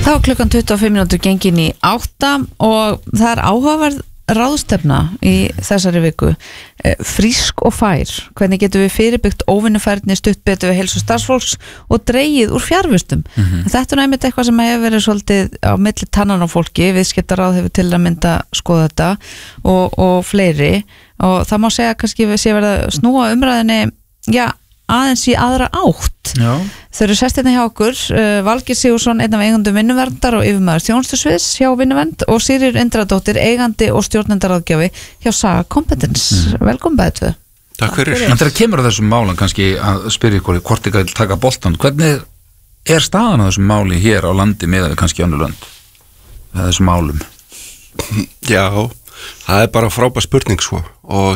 Þá klukkan 25 minútur gengin í 8 og það áhugaverð ráðstefna í þessari viku. Frísk og fær. Hvernig getum við fyrirbyggt óvinnufærni, stutt betur við heilsu starfsfólks og dregið úr fjarvistum. Þetta einmitt eitthvað sem hefur verið svolítið á milli tannan á fólki. Viðskiptaráð hefur til að mynda skoða þetta og fleiri. Og það má segja kannski við sé verið að snúa umræðinni, aðeins í aðra átt. Já. Þau eru sest hérna hjá okkur, Valgeir Sigurðsson, einn af eigendum Vinnuverndar og yfirmaður þjónustusviðs hjá Vinnuvernd og Sigríður Indradóttir, eigandi og stjórnendaráðgjafi hjá Saga Competence. Velkomin bæði tvö. Takk fyrir. En þegar kemur að þessum málan kannski að spyrja ykkur hvort ekki að taka boltan, hvernig staðan á þessum máli hér á landi meðan við kannski önnur lönd? Þessum málum. Já, það bara frábær spurning svo og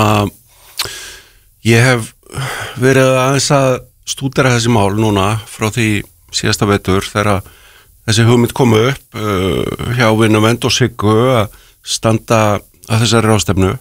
ég hef verið aðeins að stúdera þessi mál núna frá því síðasta vetur þegar þessi hugmynd komu upp hjá Vinnuvernd og Siggu að standa að þessari ráðstefnu.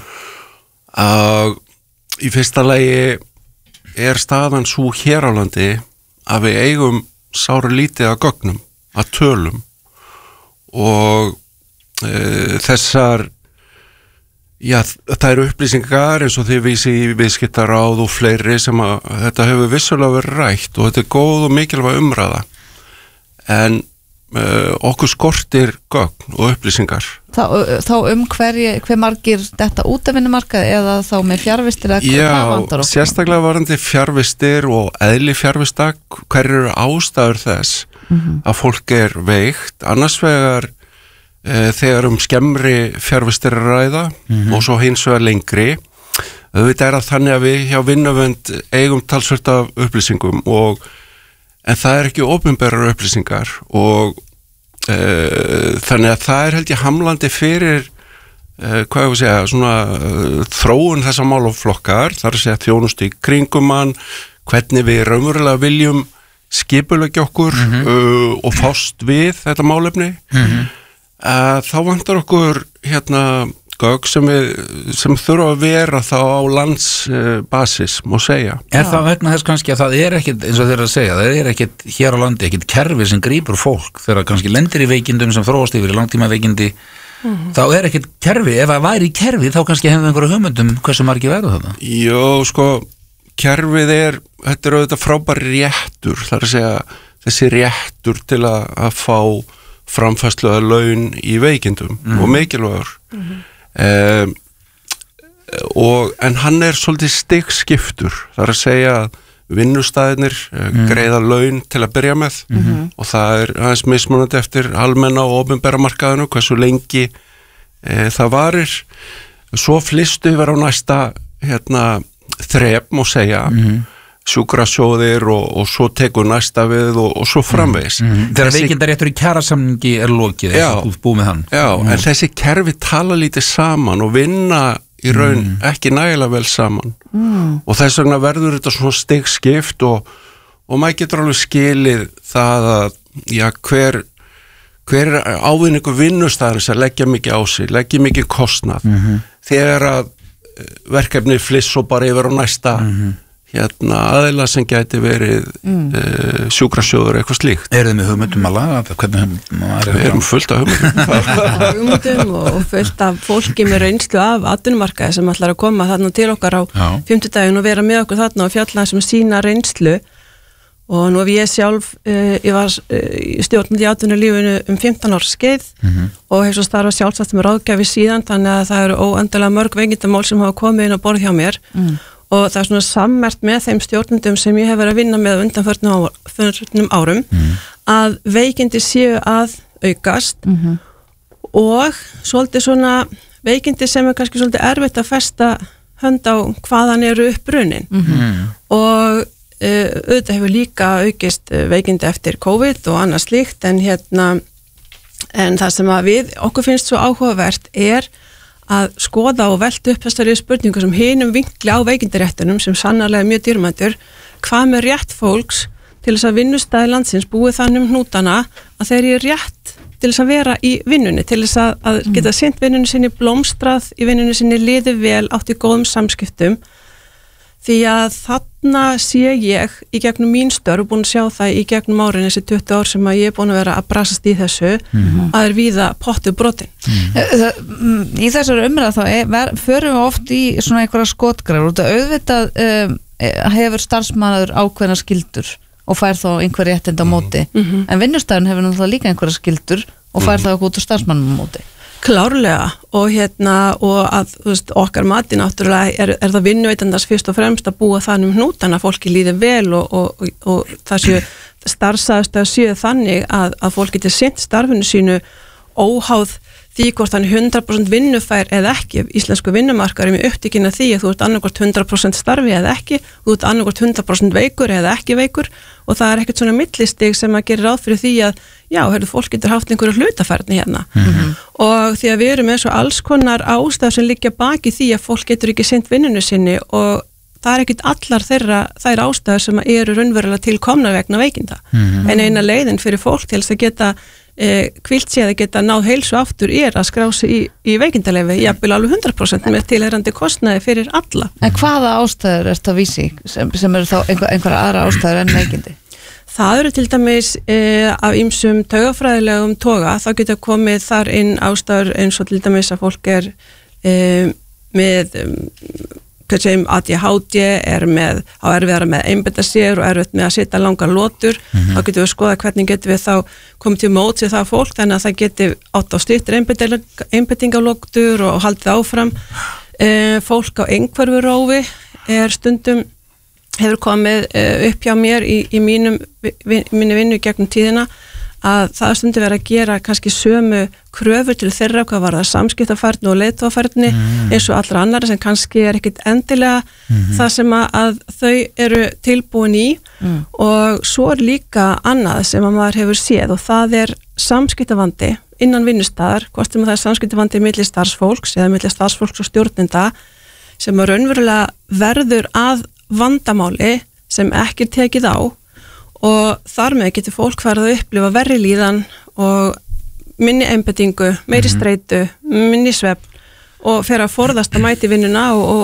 Í fyrsta lagi staðan svo hér á landi að við eigum sáru lítið að gögnum, að tölum og þessar það eru upplýsingar eins og þið vísi í viðskiptaráð og fleiri sem að þetta hefur vissulega verið rætt og þetta góð og mikilvæg umræða en okkur skortir gögn og upplýsingar. Þá hver margir þetta út af vinnumarkaði eða þá með fjarvistir eða hvað vandar okkur? Já, sérstaklega varðandi fjarvistir og eðli fjarvista, hver eru ástæður þess að fólk veikt, annars vegar þegar skemmri fjarvistir að ræða og svo hins vegar lengri. Auðvitað það þannig að við hjá Vinnuvernd eigum talsvert af upplýsingum en það ekki opinberar upplýsingar og þannig að það held ég hamlandi fyrir hvað ég að segja, svona þróun þessa málaflokkar, þar að segja þjónustu í kringum hann, hvernig við raunverulega viljum skipuleggja okkur og fást við þetta málefni. Þá vantar okkur gögn sem þurfa að vera þá á landsbasis, má segja. Það vegna þess kannski að það ekkit, eins og þeir að segja, það ekkit hér á landi, ekkit kerfi sem grípur fólk þegar kannski lendir í veikindum sem þróast yfir í langtíma veikindi, þá ekkit kerfi, ef það væri kerfi þá kannski hefum við einhverju hugmyndum hversu margir verður þarna? Jó, sko, kerfið þetta auðvitað frábær réttur, það að segja þessi réttur til að fá framfærsluða laun í veikindum og mikilvægur en hann svolítið stigskiptur, það að segja að vinnustæðinir greiða laun til að byrja með og það aðeins mismunandi eftir almenna og opinbera markaðinu hversu lengi það varir, svo flystu yfir á næsta þrep má segja sjúkrasjóðir og svo tekur næsta við og svo framvegis. Þegar veikindaréttur í kjarasamningi lokið, búið með hann. Já, en þessi kerfi tala lítið saman og vinna í raun ekki nægilega vel saman og þess vegna verður þetta svona stigskipt og maður getur alveg skilið það að hver ávinningur vinnustæðarins að leggja mikið á sig, leggja mikið kostnað þegar að verkefni flyst svo bara yfir á næsta aðeila sem gæti verið sjúkrasjóður eitthvað slíkt. Þið með hugmyndum að laga þetta? Við erum fullt af hugmyndum og fullt af fólki með reynslu af atvinnumarkaði sem ætlar að koma þarna til okkar á 50 og vera með okkur þarna og fjalla sem sína reynslu og nú hef ég sjálf ég var stjórnandi í atvinnulífinu 15 ára skeið og hef svo starfað sjálfsagt með ráðgjafi síðan þannig að það eru óendanlega mörg veikindamál sem hafa komið inn á borð hjá mér og það svona sammert með þeim stjórnendum sem ég hef verið að vinna með undanförnum árum að veikindi séu að aukast og svolítið svona veikindi sem kannski svolítið erfitt að festa hönd á hvaðan eru uppbrunnin og auðvitað hefur líka aukist veikindi eftir COVID og annað slíkt en það sem að okkur finnst svo áhugavert að skoða og velta upp þessari spurningu sem hinum vinkli á veikindaréttunum sem sannarlega mjög dýrmætur, hvað með rétt fólks til þess að vinnustæði landsins búið þannig hnútana að þeir eru rétt til þess að vera í vinnunni, til þess að geta sinnt vinnunni sinni blómstrað, í vinnunni sinni liði vel, átt í góðum samskiptum því að þarna sé ég í gegnum mín störf, búin að sjá það í gegnum árin þessi 20 ár sem að ég er búin að vera að brasast í þessu, að víða pottu brotin. Í þessari umræða þá förum við oft í svona einhverja skotgræður og auðvitað hefur starfsmaður ákveðna skyldur og fær þá einhver réttinda á móti en vinnustæðin hefur náttúrulega líka einhverja skyldur og fær þá út úr starfsmannum á móti. Klárlega og að þú veist, okkar mati náttúrulega er það vinnuveitandans fyrst og fremst að búa þannig hnútan að fólki líði vel og það séu starfsaðstöð séu þannig að fólk getur sinnt starfinu sínu óháð því hvort hann 100% vinnufær eða ekki. Íslensku vinnumarkar er mjög upptekinn af því að þú ert annarkvort 100% starfi eða ekki, þú ert annarkvort 100% veikur eða ekki veikur og það er ekkert svona millistig sem að gera ráð fyrir því að fólk getur haft einhverju hlutafærni hérna og því að við erum með svo alls konar ástæður sem liggja baki því að fólk getur ekki sinnt vinnunni sinni og það er ekkert allar þær ástæður sem eru raunverulega til komna vegna veikinda en eina leiðin fyrir fólk til þess að geta kvílt séð að geta náð heilsu aftur er að skrá sig í veikindaleyfi jafnvel alveg 100% með tilheyrandi kostnaði fyrir alla. En hvaða ástæður er þetta vísi sem eru þá einhverja aðra ástæður en veikindi? Það eru til dæmis af ýmsum taugafræðilegum toga, þá getur komið þar inn ástæður eins og til dæmis að fólk er með ADHD, er með á erfiðara með einbeita sér og erfitt með að sitja langar lotur, þá getum við skoða hvernig getum við þá komið til móts við það fólk þannig að það geti átt á stýttir einbeitingarlotur og haldið áfram. Fólk á einhverfurófi er stundum hefur komið upp hjá mér í mínu vinnu gegnum tíðina að það stundur verið að gera kannski sömu kröfur til þeirra hvað var það samskiptafærni og leiðtogafærni eins og allra annara sem kannski er ekkit endilega það sem að þau eru tilbúin í og svo er líka annað sem að maður hefur séð og það er samskiptavandi innan vinnustæðar, hvort sem það er samskiptavandi milli starfsfólks eða milli starfsfólks og stjórnenda sem að raunverulega verður að vandamáli sem ekki er tekið á og þar með getur fólk farið að upplifa verri líðan og minni einbeitingu, meiri streitu, minni svefn og fer að forðast að mæti vinnuna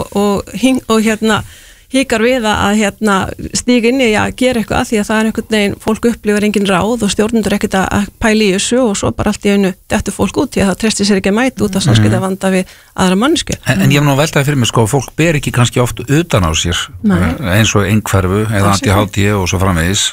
og hikar við að stíga inn í að gera eitthvað að því að það er einhvern veginn, fólk upplifar engin ráð og stjórnendur ekkert að pæla í þessu og svo bara allt í einu dettur fólk út því að það treysti sér ekki að mæta út að samskipta vanda við aðra mannesku. En ég hef nú veltaði fyrir mig fólk ber ekki kannski oft utan á sér eins og einhverfu eða ADHD og svo framvegis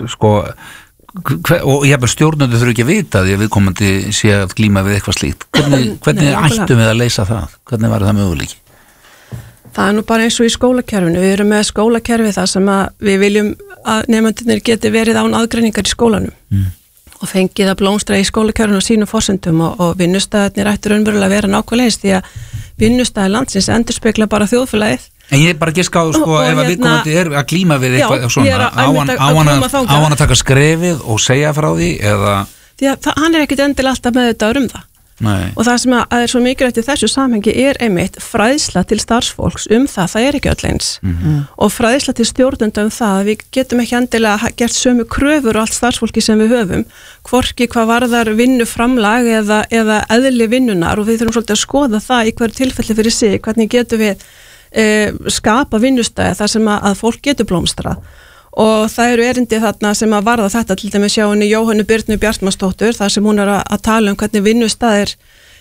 og ég hef stjórnendur þurfi ekki að vita því að viðkomandi sé að glíma við eitthvað slíkt. Hvernig ættum við að leysa það? Hvernig var það möguleiki? Það er nú bara eins og í skólakerfinu. Við erum með skólakerfi þar sem að við viljum að nemendurnir geti verið án aðgreiningar í skólanum og fengið að blómstra í skólakerfinu og sínum forsendum og vinnustæðarnir ættu raunverulega að vera nákvæmlega eins því að vinnustæðar landsins endurspegla bara þjóðfélagið. En ég bara giska á ef að viðkomandi er að glíma við eitthvað svona á hann að taka skrefið og segja frá því eða því að hann er ekkit endilega alltaf með þetta það. Nei. Og það sem að er svo mikilvægt í þessu samhengi er einmitt fræðsla til starfsfólks það er ekki öll eins og fræðsla til stjórnenda það að við getum ekki endilega gert sömu kröfur og allt starfsfólki sem við höfum hvorki hvað varðar vinnuframlag eða eðli vinnunar og við þurfum svolítið að skoða það í hverju tilfelli fyrir sig, hvernig getum við skapa vinnustæði þar sem að fólk getur blómstrað og það eru erindi þarna sem að varða þetta til dæmis hjá henni Jóhönnu Birnu Bjartmansdóttur þar sem hún er að tala hvernig vinnustæðir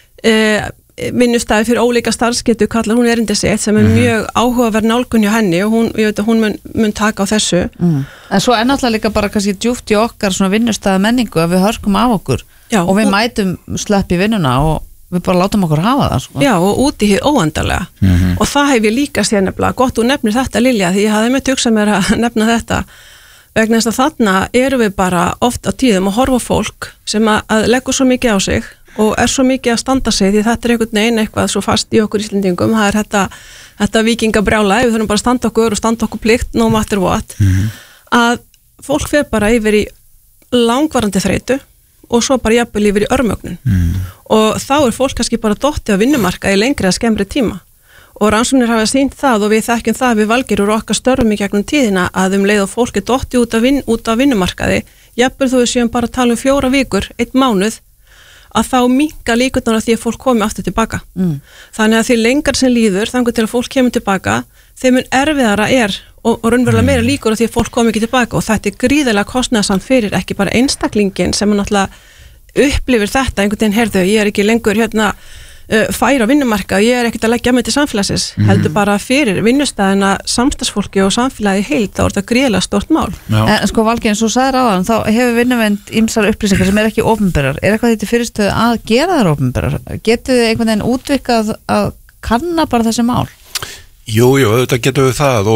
fyrir ólíka starfsgetu kallar hún erindi sitt sem er mjög áhugaverð nálgun hjá henni og ég veit að hún mun taka á þessu. En svo er náttúrulega líka bara kannski djúpt í okkar svona vinnustæða menningu að við hörkum af okkur og við mætum slepp í vinnuna og við bara látum okkur hafa það sko. Já og út í hér óendarlega og það hef ég líka sér nefnilega gott þú nefnir þetta Lilja því ég hafði með tugsað mér að nefna þetta vegna þess að þarna erum við bara oft á tíðum að horfa fólk sem að leggur svo mikið á sig og er svo mikið að standa sig því þetta er einhvern veginn eitthvað svo fast í okkur Íslendingum það er þetta víkingabrjála við þurfum bara að standa okkur plikt no matter what að fólk fer bara yfir í langvarandi þreytu og svo bara jafnvel yfir í örmögnun og þá er fólk kannski bara dottið á vinnumarkaði lengri að skemmri tíma og rannsóknir hafa sýnt það og við þekkjum það við Valgerður okkar störfum í gegnum tíðina að leið og fólk er dottið út af vinnumarkaði jafnvel þó við séum bara að tala um 4 vikur, 1 mánuð að þá minnka líkurnar á því að fólk komi aftur tilbaka. Þannig að því lengar sem líður þannig til að fólk kemur tilbaka þeim mun erfiðara og raunverulega meira líkur á því að fólk komi ekki tilbaka og þetta gríðarlega kostnaðarsamt fyrir ekki bara einstaklingin sem náttúrulega upplifir þetta einhvern veginn, heyrðu, ég ekki lengur fær á vinnumarka, ég ekkert að leggja mig til samfélagsins, heldur bara fyrir vinnustæðina, samstagsfólki og samfélagi heild, þá þetta gríðarlega stórt mál. En sko Valgeir, eins og sagðir áðan, þá hefur Vinnuvernd ýmsar upplýsingar sem ekki opinberar. Eitthvað þetta fyrirstöðu að gera þær opinberar? Getið þið einhvern veginn útvikað að kanna bara þessi mál? Jú, þetta getum við það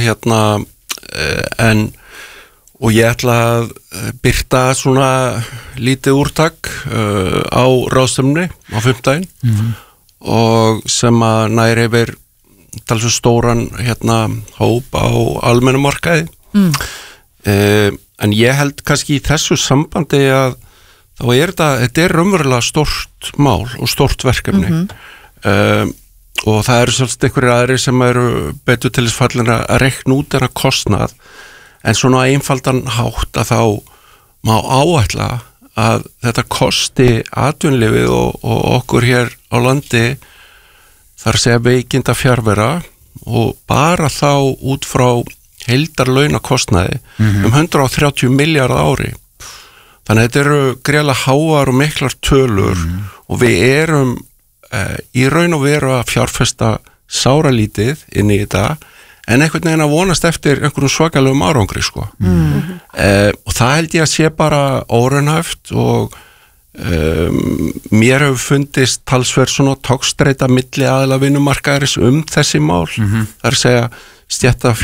og ég ætla að birta svona lítið úrtak á ráðstefnunni á 5. daginn og sem að næri yfir talsveit stóran hóp á almennum markaði. En ég held kannski í þessu sambandi að þá þetta raunverulega stórt mál og stórt verkefni og það eru svolítið einhverjir aðrir sem eru betur til þess fallin að reikna út þennan kostnað. En svona einfaldan hátt að þá má áætla að þetta kosti atvinnulífið og okkur hér á landi þar segja veikinda fjarvera og bara þá út frá heildarlaunakostnaði 130 milljarða ári. Þannig að þetta eru greiðlega háar og miklar tölur og við erum í raun og veru að fjárfesta sáralítið inn í þetta en einhvern veginn að vonast eftir einhverjum svakalegum árangri sko. Og það held ég að sé bara óraunhæft og mér hefur fundist talsverð svona togstreita milli aðila vinnumarkaðarins þessi mál. Það er að segja stéttafélög